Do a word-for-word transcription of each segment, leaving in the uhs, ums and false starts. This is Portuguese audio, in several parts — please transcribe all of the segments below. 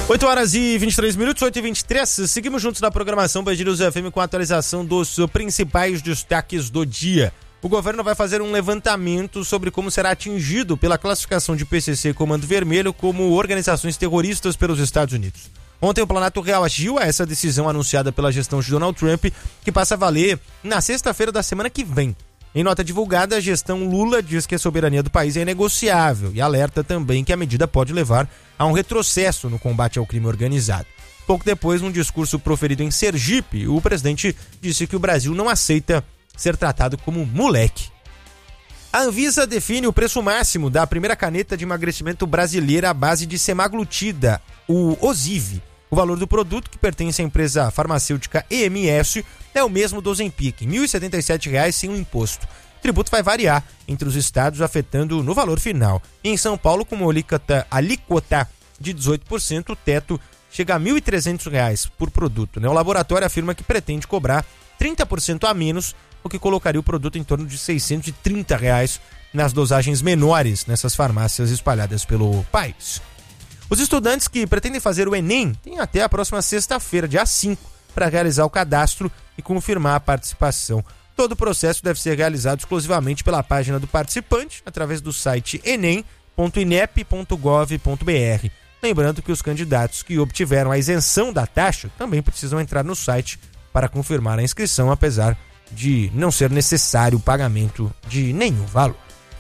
oito horas e vinte e três minutos, oito e vinte e três. Seguimos juntos na programação Band News F M com a atualização dos principais destaques do dia. O governo vai fazer um levantamento sobre como será atingido pela classificação de P C C e Comando Vermelho como organizações terroristas pelos Estados Unidos. Ontem o Planalto reagiu a essa decisão anunciada pela gestão de Donald Trump, que passa a valer na sexta-feira da semana que vem. Em nota divulgada, a gestão Lula diz que a soberania do país é inegociável e alerta também que a medida pode levar a um retrocesso no combate ao crime organizado. Pouco depois, num discurso proferido em Sergipe, o presidente disse que o Brasil não aceita ser tratado como moleque. A Anvisa define o preço máximo da primeira caneta de emagrecimento brasileira à base de semaglutida, o Ozivy. O valor do produto, que pertence à empresa farmacêutica E M S, é o mesmo do Ozempic, mil e setenta e sete reais sem o imposto. O tributo vai variar entre os estados, afetando no valor final. Em São Paulo, com uma alíquota, alíquota de dezoito por cento, o teto chega a mil e trezentos reais por produto. Né? O laboratório afirma que pretende cobrar trinta por cento a menos, o que colocaria o produto em torno de seiscentos e trinta reais nas dosagens menores nessas farmácias espalhadas pelo país. Os estudantes que pretendem fazer o Enem têm até a próxima sexta-feira, dia cinco, para realizar o cadastro e confirmar a participação. Todo o processo deve ser realizado exclusivamente pela página do participante, através do site enem ponto inep ponto gov ponto br. Lembrando que os candidatos que obtiveram a isenção da taxa também precisam entrar no site para confirmar a inscrição, apesar de não ser necessário o pagamento de nenhum valor.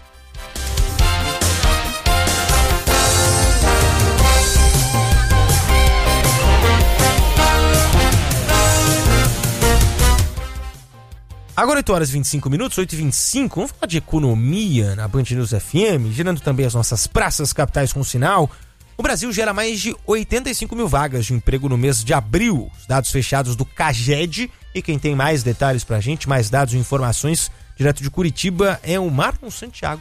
Agora oito horas e vinte e cinco minutos, oito e vinte e cinco, vamos falar de economia na Band News F M, gerando também as nossas praças capitais com sinal. O Brasil gera mais de oitenta e cinco mil vagas de emprego no mês de abril. Os dados fechados do CAGED, e quem tem mais detalhes pra gente, mais dados e informações, direto de Curitiba, é o Marlon Santiago.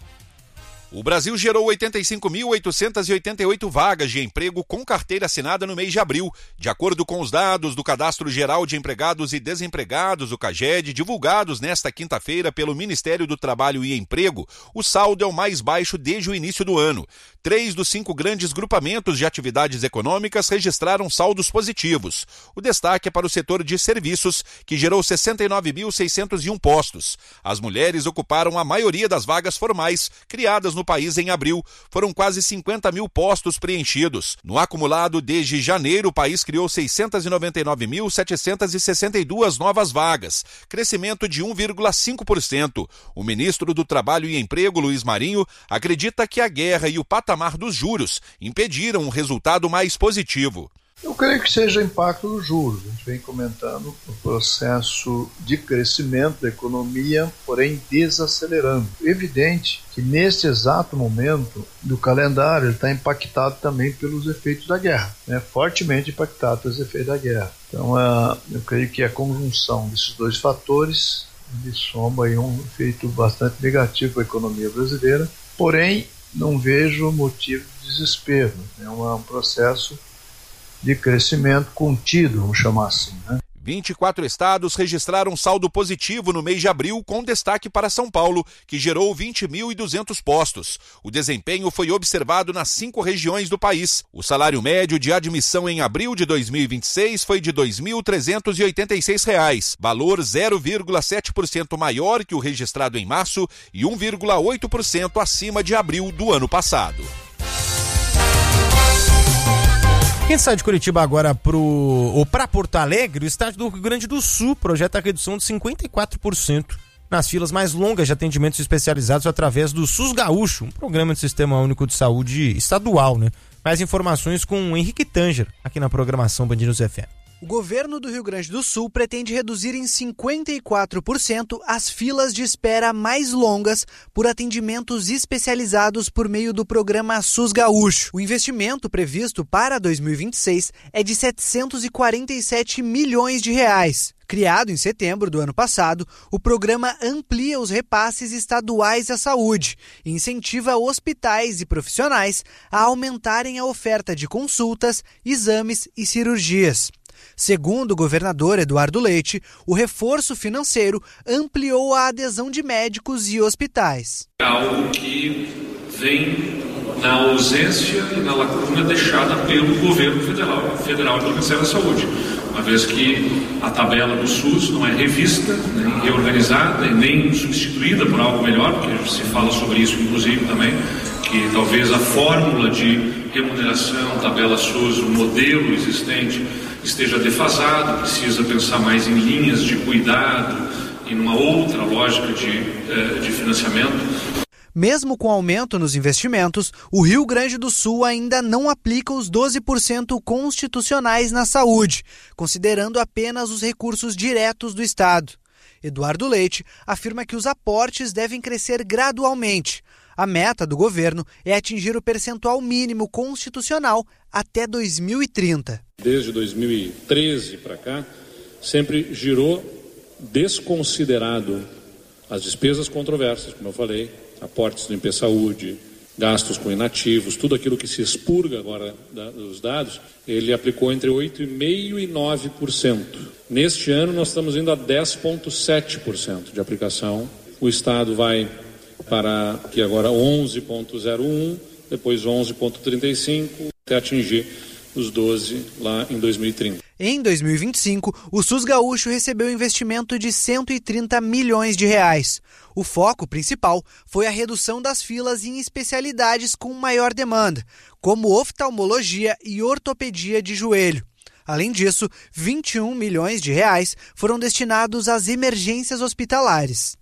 O Brasil gerou oitenta e cinco mil oitocentas e oitenta e oito vagas de emprego com carteira assinada no mês de abril, de acordo com os dados do Cadastro Geral de Empregados e Desempregados, o CAGED, divulgados nesta quinta-feira pelo Ministério do Trabalho e Emprego. O saldo é o mais baixo desde o início do ano. Três dos cinco grandes grupamentos de atividades econômicas registraram saldos positivos. O destaque é para o setor de serviços, que gerou sessenta e nove mil seiscentos e um postos. As mulheres ocuparam a maioria das vagas formais criadas no país em abril. Foram quase cinquenta mil postos preenchidos. No acumulado, desde janeiro, o país criou seiscentas e noventa e nove mil setecentas e sessenta e duas novas vagas, crescimento de um vírgula cinco por cento. O ministro do Trabalho e Emprego, Luiz Marinho, acredita que a guerra e o patamar dos juros impediram um resultado mais positivo. Eu creio que seja o impacto dos juros. A gente vem comentando o processo de crescimento da economia, porém desacelerando. É evidente que neste exato momento do calendário ele está impactado também pelos efeitos da guerra, né? Fortemente impactado pelos efeitos da guerra. Então uh, eu creio que a conjunção desses dois fatores ele soma aí um efeito bastante negativo para a economia brasileira, porém não vejo motivo de desespero. É um processo de crescimento contido, vamos chamar assim, né? vinte e quatro estados registraram saldo positivo no mês de abril, com destaque para São Paulo, que gerou vinte mil e duzentos postos. O desempenho foi observado nas cinco regiões do país. O salário médio de admissão em abril de dois mil e vinte e seis foi de dois mil trezentos e oitenta e seis reais, valor zero vírgula sete por cento maior que o registrado em março e um vírgula oito por cento acima de abril do ano passado. Quem sai de Curitiba agora pro, ou para Porto Alegre, o estado do Rio Grande do Sul projeta a redução de cinquenta e quatro por cento nas filas mais longas de atendimentos especializados através do SUS Gaúcho, um programa de Sistema Único de Saúde estadual, né? Mais informações com o Henrique Tanger, aqui na programação Band News F M. O governo do Rio Grande do Sul pretende reduzir em cinquenta e quatro por cento as filas de espera mais longas por atendimentos especializados por meio do programa SUS Gaúcho. O investimento previsto para dois mil e vinte e seis é de setecentos e quarenta e sete milhões de reais. Criado em setembro do ano passado, o programa amplia os repasses estaduais à saúde e incentiva hospitais e profissionais a aumentarem a oferta de consultas, exames e cirurgias. Segundo o governador Eduardo Leite, o reforço financeiro ampliou a adesão de médicos e hospitais. É algo que vem na ausência e na lacuna deixada pelo governo federal, federal do Ministério da Saúde, uma vez que a tabela do SUS não é revista, nem reorganizada e nem substituída por algo melhor, porque se fala sobre isso inclusive também, que talvez a fórmula de remuneração, tabela SUS, o modelo existente esteja defasado, precisa pensar mais em linhas de cuidado e numa outra lógica de, de financiamento. Mesmo com aumento nos investimentos, o Rio Grande do Sul ainda não aplica os doze por cento constitucionais na saúde, considerando apenas os recursos diretos do Estado. Eduardo Leite afirma que os aportes devem crescer gradualmente. A meta do governo é atingir o percentual mínimo constitucional até dois mil e trinta. Desde dois mil e treze para cá, sempre girou desconsiderado as despesas controversas, como eu falei, aportes do I N P E Saúde, gastos com inativos, tudo aquilo que se expurga agora dos dados, ele aplicou entre oito vírgula cinco por cento e nove por cento. Neste ano nós estamos indo a dez vírgula sete por cento de aplicação. O Estado vai para que agora onze vírgula zero um, depois onze vírgula trinta e cinco, até atingir os doze lá em dois mil e trinta. Em dois mil e vinte e cinco, o SUS gaúcho recebeu investimento de cento e trinta milhões de reais. O foco principal foi a redução das filas em especialidades com maior demanda, como oftalmologia e ortopedia de joelho. Além disso, vinte e um milhões de reais foram destinados às emergências hospitalares.